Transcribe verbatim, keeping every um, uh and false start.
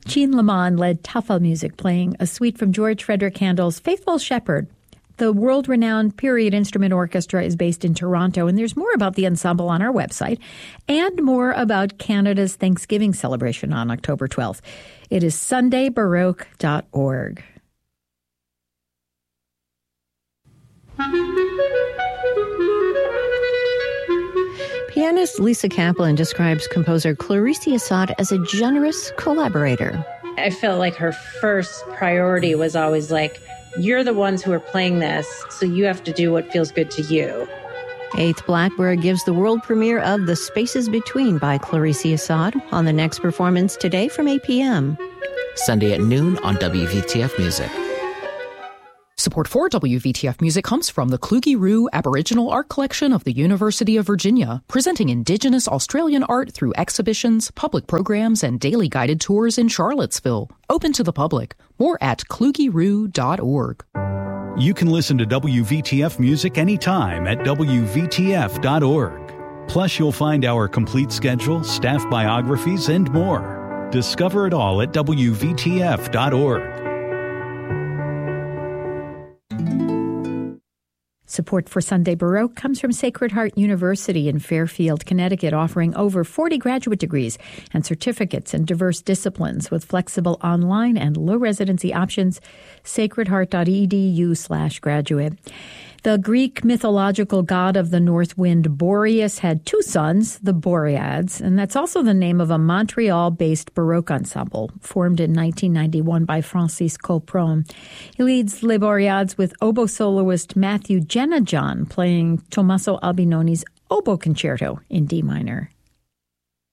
Jean Lamond led Tafel Music, playing a suite from George Frederick Handel's Faithful Shepherd. The world-renowned Period Instrument Orchestra is based in Toronto, and there's more about the ensemble on our website and more about Canada's Thanksgiving celebration on October twelfth. It is sunday baroque dot org. Pianist Lisa Kaplan describes composer Clarice Assad as a generous collaborator. I felt like her first priority was always like, you're the ones who are playing this, so you have to do what feels good to you. Eighth Blackbird gives the world premiere of The Spaces Between by Clarice Assad on the next performance today from eight p.m. Sunday at noon on W V T F Music. Support for W V T F Music comes from the Kluge-Ruhe Aboriginal Art Collection of the University of Virginia, presenting Indigenous Australian art through exhibitions, public programs, and daily guided tours in Charlottesville. Open to the public. More at kluge ruhe dot org. You can listen to W V T F Music anytime at W V T F dot org. Plus, you'll find our complete schedule, staff biographies, and more. Discover it all at W V T F dot org. Support for Sunday Baroque comes from Sacred Heart University in Fairfield, Connecticut, offering over forty graduate degrees and certificates in diverse disciplines with flexible online and low residency options. sacred heart dot e d u slash graduate. The Greek mythological god of the north wind Boreas had two sons, the Boreads, and that's also the name of a Montreal-based Baroque ensemble formed in nineteen ninety-one by Francis Colpron. He leads Les Boreads with oboe soloist Matthew Jenajon playing Tommaso Albinoni's Oboe Concerto in D minor.